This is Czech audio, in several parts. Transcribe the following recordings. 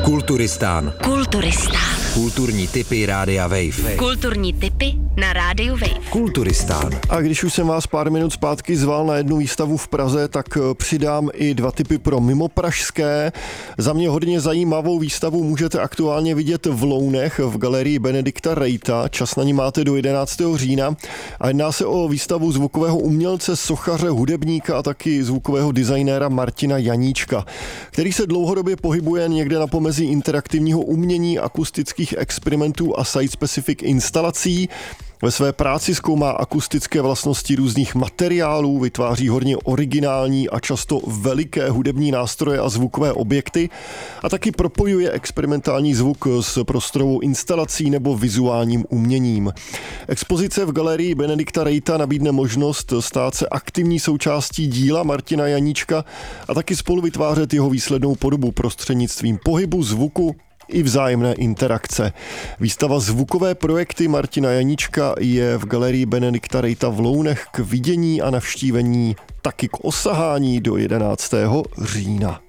Kulturistán. Kulturní tipy Rádia Wave. Kulturní tipy na Rádiu Wave. Kulturistán. A když už jsem vás pár minut zpátky zval na jednu výstavu v Praze, tak přidám i 2 tipy pro mimopražské. Za mě hodně zajímavou výstavu můžete aktuálně vidět v Lounech v galerii Benedikta Rejta. Čas na ní máte do 11. října. A jedná se o výstavu zvukového umělce, sochaře, hudebníka a taky zvukového designéra Martina Janíčka, který se dlouhodobě pohybuje někde na pomezí interaktivního umění, akustických experimentů a site-specific instalací. Ve své práci zkoumá akustické vlastnosti různých materiálů, vytváří hodně originální a často veliké hudební nástroje a zvukové objekty a taky propojuje experimentální zvuk s prostorovou instalací nebo vizuálním uměním. Expozice v galerii Benedikta Rejta nabídne možnost stát se aktivní součástí díla Martina Janíčka a taky spolu vytvářet jeho výslednou podobu prostřednictvím pohybu, zvuku i vzájemné interakce. Výstava Zvukové projekty Martina Janíčka je v galerii Benedikta Rejta v Lounech k vidění a navštívení, taky k osahání do 11. října.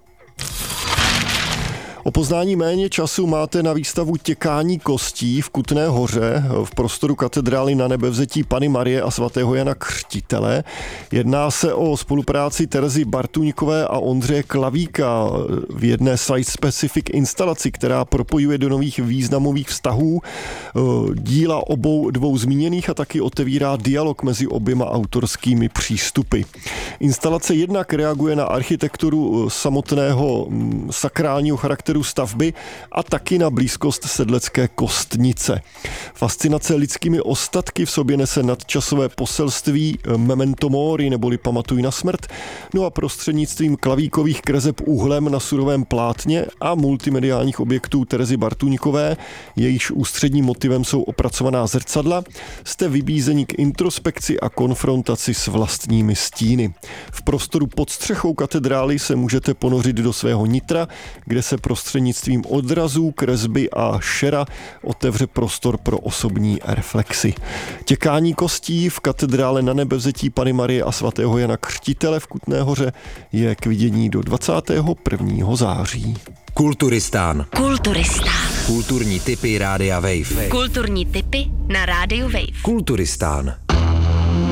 O poznání méně času máte na výstavu Těkání kostí v Kutné Hoře v prostoru katedrály Nanebevzetí Panny Marie a svatého Jana Křtitele. Jedná se o spolupráci Terezy Bartuňkové a Ondřeje Klavíka v jedné site-specific instalaci, která propojuje do nových významových vztahů díla obou dvou zmíněných a taky otevírá dialog mezi oběma autorskými přístupy. Instalace jednak reaguje na architekturu samotného sakrálního charakteru stavby a taky na blízkost sedlecké kostnice. Fascinace lidskými ostatky v sobě nese nadčasové poselství memento mori, neboli pamatuj na smrt, no a prostřednictvím klavíkových kreseb uhlem na surovém plátně a multimediálních objektů Terezy Bartuňkové, jejíž ústředním motivem jsou opracovaná zrcadla, jste vybízeni k introspekci a konfrontaci s vlastními stíny. V prostoru pod střechou katedrály se můžete ponořit do svého nitra, kde se prostřednictvím odrazů, kresby a šera otevře prostor pro osobní reflexy. Těkání kostí v katedrále Nanebevzetí Panny Marie a svatého Jana Křtitele v Kutné Hoře je k vidění do 21. září. Kulturistán. Kulturní tipy Rádia Wave. Kulturní tipy na Rádiu Wave. Kulturistán.